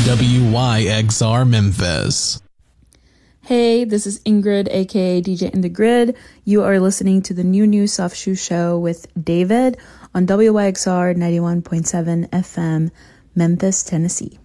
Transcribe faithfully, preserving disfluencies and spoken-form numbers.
W Y X R Memphis. Hey, this is Ingrid, aka D J in the Grid. You are listening to the New New Soft Shoe Show with David on W Y X R ninety-one point seven F M, Memphis, Tennessee.